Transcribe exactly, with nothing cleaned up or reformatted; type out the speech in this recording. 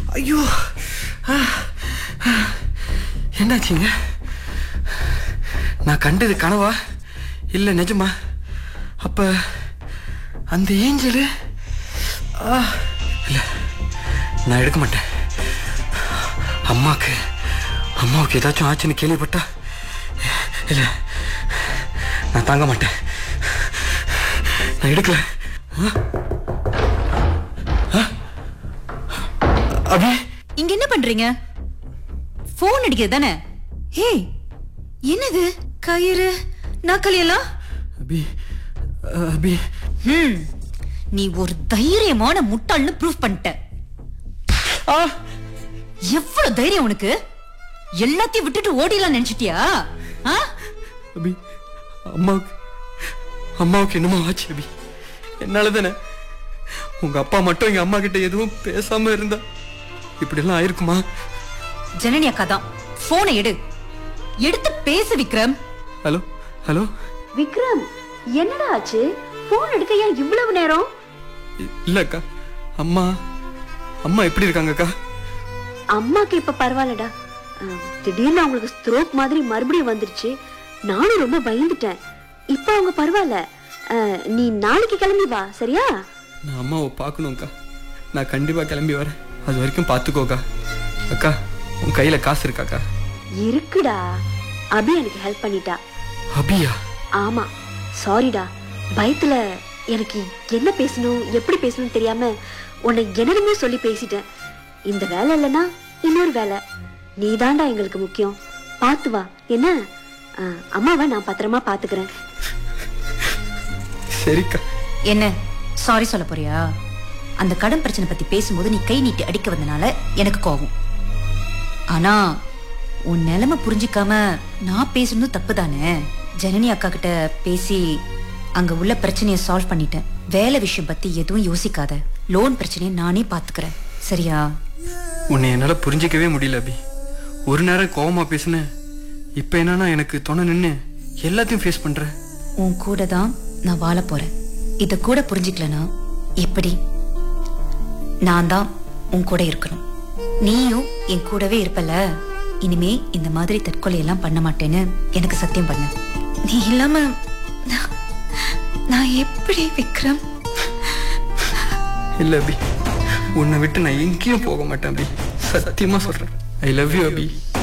ஐயோ, என்னாச்சுங்க? நான் கண்டது கனவா இல்லை நிஜமா? அப்ப அந்த ஏஞ்சலு இல்லை, நான் எடுக்க மாட்டேன். அம்மாவுக்கு அம்மாவுக்கு ஏதாச்சும் ஆச்சுன்னு கேள்விப்பட்டா இல்லை, நான் தாங்க மாட்டேன். நான் எடுக்கல. அபி, இங்க என்ன பண்றீங்க? போன் அடிக்கிறது தானே? ஹே, என்னது கயிறு நக்கலி எல்லாம்? அபி அபி ஹம், நீ ஒரு தைரியமான முட்டாள்னு ப்ரூவ் பண்ணிட்ட. எவ்வளவு தைரியம் உனக்கு? எல்லாத்தையும் விட்டுட்டு ஓடிலாம் நினைச்சிட்டியா? அபி, அம்மாவுக்கு அம்மாவுக்கு என்னமோ ஆச்சு அபி. என்னால தானே. உங்க அப்பா மட்டும் எங்க அம்மா கிட்ட எதுவும் பேசாம இருந்தா இப்படி எல்லாம் ஆயிருக்குமா? ஜனனி அக்கா தான். போனை எடு, எடுத்து பேசு விக்ரம். ஹலோ ஹலோ விக்ரம், என்னடா ஆச்சு? போன் எடுக்க ஏன் இவ்வளவு நேரம்? இல்ல அக்கா, அம்மா அம்மா எப்படி இருக்காங்க அக்கா? அம்மாக்கு இப்ப பரவாயில்லடா. திடீர்னு அவங்களுக்கு ஸ்ட்ரோக் மாதிரி மறுபடியும் வந்துருச்சு. நானும் ரொம்ப பயந்துட்டேன். இப்ப அவங்க பரவாயில்ல. நீ நாளைக்கு கிளம்பி வா, சரியா? நான் அம்மாவை பார்க்கணும்க்கா. நான் கண்டிப்பா கிளம்பி வரேன். அது வரைக்கும் பாத்துக்கோக்கா. அக்கா, உன் கையில காசு இருக்காக்கா? இருக்குடா. அபி எனக்கு ஹெல்ப் பண்ணிட்டா. அபியா? ஆமா, சாரிடா. பயத்துல எனக்கு என்ன பேசணும் எப்படி பேசணும் தெரியாம உன்னை என்னென்னமோ சொல்லி பேசிட்டேன். இந்த வேலை இல்லைன்னா இன்னொரு வேலை. நீ தாண்டா எங்களுக்கு முக்கியம். பாத்து வா என்ன? அம்மாவை நான் பத்திரமா பாத்துக்கிறேன். சரிக்கா. என்ன சாரி சொல்ல போறியா? அந்த கடன் பிரச்சனை பத்தி பேசும்போது நீ கை நீட்டி அடிக்க வந்தனால எனக்கு கோபம். ஆனா உன் நிலைமை புரிஞ்சிக்காம நான் பேசுறது தப்பு தானே? ஜனனி அக்கா கிட்ட பேசி அங்க உள்ள பிரச்சனையை சால்வ் பண்ணிட்டேன். வேலை விஷயம் பத்தி எதுவும் யோசிக்காத. லோன் பிரச்சனையை நானே பாத்துக்கிறேன், சரியா? உன்னை என்னால புரிஞ்சிக்கவே முடியல அபி. ஒரு நேரம் கோவமா பேசுன, இப்ப என்னன்னா எனக்கு துணை நின்னு எல்லாத்தையும் ஃபேஸ் பண்ற. உன் கூட தான் நான் வாழ போறேன். இத கூட புரிஞ்சிக்கலனா எப்படி? நான் தான் உன் கூட இருக்கணும். நீயும் என் கூடவே இருப்பல. இனிமே இந்த மாதிரி தற்கொலை எல்லாம் பண்ண மாட்டேன்னு எனக்கு சத்தியம் பண்ண. நீ இல்லாம நான் எப்படி விக்ரம்? இல்ல அபி, உன்னை விட்டு நான் எங்கேயும் போக மாட்டேன் அபி. சத்தியமா சொல்றேன். I love you Abhi.